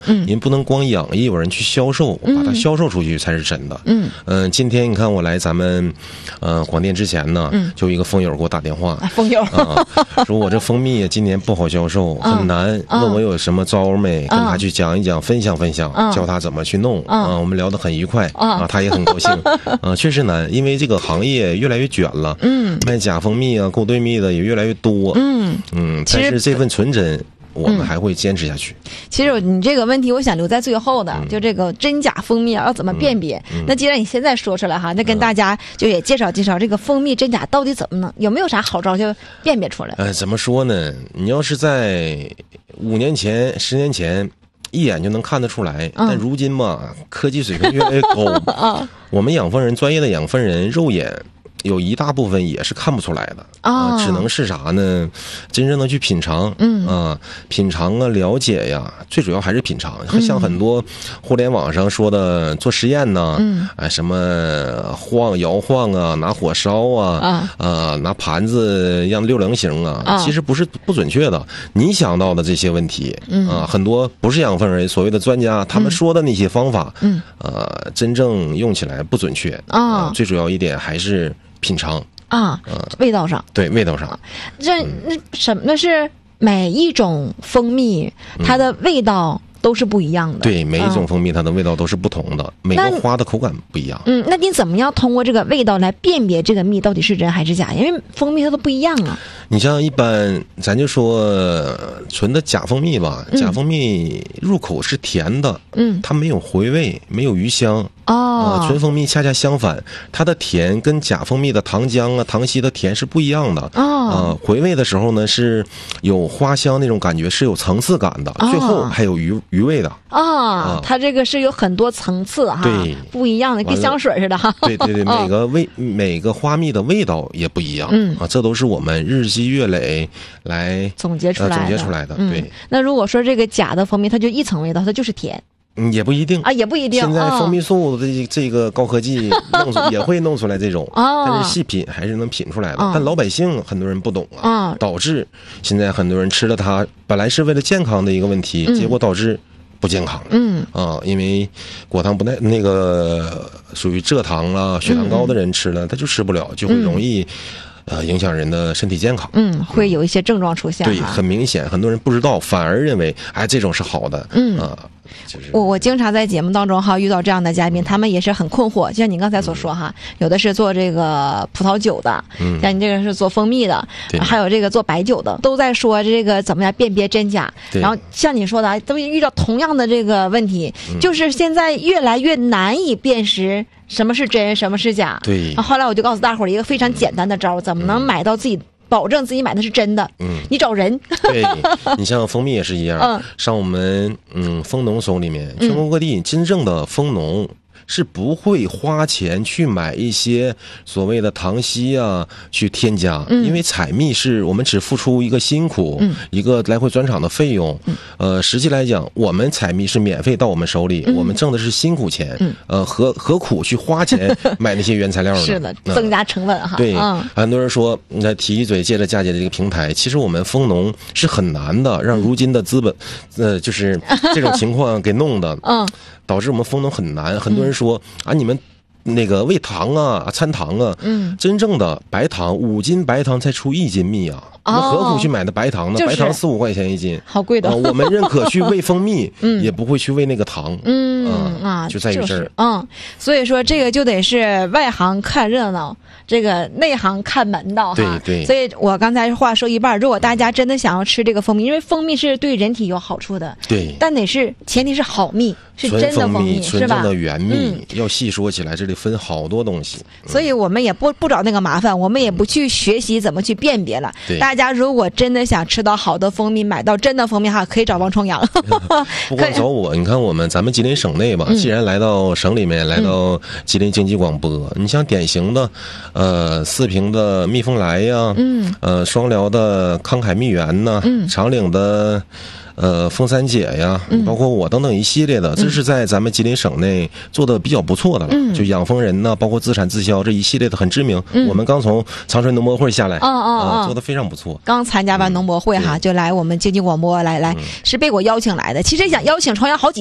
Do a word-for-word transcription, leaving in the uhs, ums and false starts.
嗯， 您不能光养，也有人去销售，把它销售出去才是真的。嗯嗯、呃，今天你看我来咱们呃广电之前呢，嗯、就一个蜂友给我打电话， 啊、蜂友啊，说我这蜂蜜今年不好销售，很难， 嗯、 问我有什么招没，跟他去讲一讲，分享分享， 嗯、 教他怎么去弄。 嗯、 啊，我们聊得很愉快， 嗯、 啊，他也很高兴。啊，确实难，因为这个行业越来越卷了。嗯，卖假蜂蜜啊、勾兑蜜的也越来越多。 嗯嗯，但是这份纯真，我们还会坚持下去。 嗯、其实你这个问题，我想留在最后的，嗯、就这个真假蜂蜜要怎么辨别？嗯嗯、那既然你现在说出来哈，那跟大家就也介绍介绍这个蜂蜜真假到底怎么能有没有啥好招就辨别出来？ 呃，怎么说呢？你要是在五年前、十年前。一眼就能看得出来， 嗯、 但如今嘛，科技水平越来越高， 啊、 我们养蜂人专业的养蜂人肉眼有一大部分也是看不出来的啊、 哦， 只能是啥呢？真正的去品尝， 嗯啊，品尝啊，了解呀，最主要还是品尝。嗯、像很多互联网上说的做实验呢， 嗯， 哎，什么晃摇晃啊，拿火烧啊， 啊， 呃，拿盘子让六棱形啊， 啊其实不是不准确的。你想到的这些问题， 嗯啊，很多不是养蜂人所谓的专家，他们说的那些方法， 嗯， 呃，真正用起来不准确啊、 呃。最主要一点还是品尝啊， 呃、 味道上， 对味道上， 这那什么？那是每一种蜂蜜，它的味道都是不一样的。 嗯、对，每一种蜂蜜它的味道都是不同的，嗯、每个花的口感不一样。 嗯，那你怎么样通过这个味道来辨别这个蜜到底是真还是假？因为蜂蜜它都不一样啊。 你像一般，咱就说纯的假蜂蜜吧， 嗯、 假蜂蜜入口是甜的， 嗯， 它没有回味，没有余香。 哦， 呃，纯蜂蜜恰恰相反，它的甜跟假蜂蜜的糖浆啊、糖稀的甜是不一样的。 哦， 呃，回味的时候呢，是有花香那种感觉，是有层次感的， 哦、 最后还有余余味的。 啊、哦，它这个是有很多层次哈， 对， 不一样的，跟香水似的哈。 对对对，每个味、哦、每个花蜜的味道也不一样。 嗯啊，这都是我们日积月累来总结出来的、 呃、总结出来的。 嗯、 对。 那如果说这个假的蜂蜜，它就一层味道，它就是甜。 嗯，也不一定啊，也不一定。 现在蜂蜜素的这这个高科技弄出、哦、也会弄出来这种， 哦、 但是细品还是能品出来的。 哦、 但老百姓很多人不懂啊， 哦、 导致现在很多人吃了它，本来是为了健康的一个问题， 嗯、 结果导致不健康。 嗯啊，因为果糖不耐那个属于蔗糖啊、血糖高的人吃了，他就吃不了，就会容易。呃，影响人的身体健康， 嗯，会有一些症状出现、啊， 对，很明显，很多人不知道，反而认为，哎，这种是好的， 嗯啊、呃，就是我我经常在节目当中哈遇到这样的嘉宾，他们也是很困惑，就像你刚才所说哈，有的是做这个葡萄酒的， 嗯， 像你这个是做蜂蜜的，还有这个做白酒的，都在说这个怎么样辨别真假，然后像你说的，都遇到同样的这个问题， 嗯、 就是现在越来越难以辨识。什么是真，什么是假？ 对。 后来我就告诉大伙儿一个非常简单的招，怎么能买到自己，保证自己买的是真的？ 嗯， 你找人。 对，你像蜂蜜也是一样， 嗯， 上我们嗯蜂农手里面，全国各地真正的蜂农。是不会花钱去买一些所谓的糖稀啊，去添加， 嗯、 因为采蜜是我们只付出一个辛苦， 嗯、 一个来回转场的费用。 嗯、 呃，实际来讲，我们采蜜是免费到我们手里， 嗯、 我们挣的是辛苦钱。 嗯、 呃，何何苦去花钱买那些原材料呢？ 是的，增加成本哈。 对， 嗯、 很多人说，那提一嘴，借着佳姐的这个平台，其实我们蜂农是很难的，让如今的资本，呃，就是这种情况给弄的。 嗯。 导致我们蜂农很难，很多人说、嗯、啊，你们那个喂糖啊、掺糖啊， 嗯， 真正的白糖五斤白糖才出一斤蜜啊， 哦、 那何苦去买的白糖呢？ 就是、 白糖四五块钱一斤， 好贵的。 啊、我们认可去喂蜂蜜， 嗯， 也不会去喂那个糖， 嗯啊， 啊， 就在于这儿、 就是，嗯，所以说这个就得是外行看热闹。这个内行看门道哈， 对对， 所以我刚才话说一半，如果大家真的想要吃这个蜂蜜，因为蜂蜜是对人体有好处的， 对， 但得是前提是好蜜，是真的蜂蜜， 是吧？纯正的原蜜， 嗯、 要细说起来，这里分好多东西， 所以我们也不不找那个麻烦，我们也不去学习怎么去辨别了。 对， 大家如果真的想吃到好的蜂蜜，买到真的蜂蜜哈，可以找王重阳。 不光找我，你看我们咱们吉林省内吧， 嗯、 既然来到省里面，来到吉林经济广播，嗯、你像典型的，呃，四平的蜜蜂来呀， 嗯， 呃，双辽的康凯蜜源呐， 嗯， 长岭的。 呃风三姐呀，包括我等等一系列的，这是在咱们吉林省内做的比较不错的了。嗯、就养蜂人呢，包括自产自销这一系列的很知名。嗯、我们刚从长春农博会下来， 哦哦哦， 做的非常不错。 刚参加完农博会哈，嗯、就来我们经济广播来来，是被我邀请来的。其实想邀请重阳好几。